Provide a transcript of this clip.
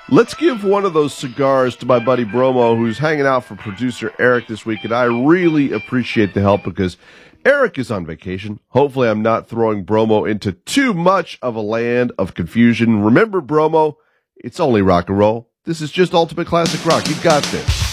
Let's give one of those cigars to my buddy Bromo, who's hanging out for producer Eric this week, and I really appreciate the help because Eric is on vacation. Hopefully I'm not throwing Bromo into too much of a land of confusion. Remember, Bromo, it's only rock and roll. This is just ultimate classic rock. You got this.